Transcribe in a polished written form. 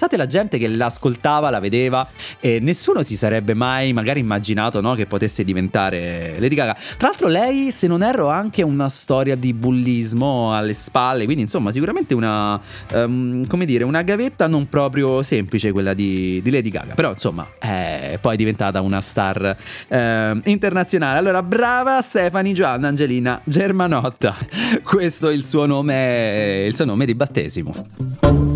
nonostante la gente che l'ascoltava, la vedeva, nessuno si sarebbe mai magari immaginato, no, che potesse diventare Lady Gaga. Tra l'altro lei, se non erro, ha anche una storia di bullismo alle spalle, quindi insomma sicuramente una come dire, una gavetta non proprio semplice quella di Lady Gaga, però insomma è poi diventata una star internazionale. Allora, brava Stefani Giovanna Angelina Germanotta, questo è il suo nome di battesimo.